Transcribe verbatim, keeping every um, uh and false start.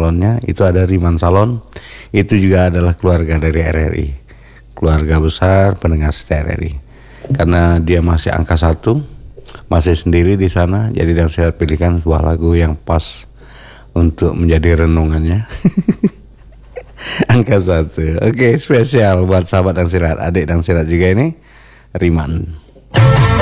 salonnya itu ada Riman Salon. Itu juga adalah keluarga dari R R I, keluarga besar pendengar setia R R I. Karena dia masih angka satu, masih sendiri di sana, jadi dan saya pilihkan sebuah lagu yang pas untuk menjadi renungannya. Angka satu. Oke, spesial buat sahabat dan sirat, adik dan sirat juga ini, Riman.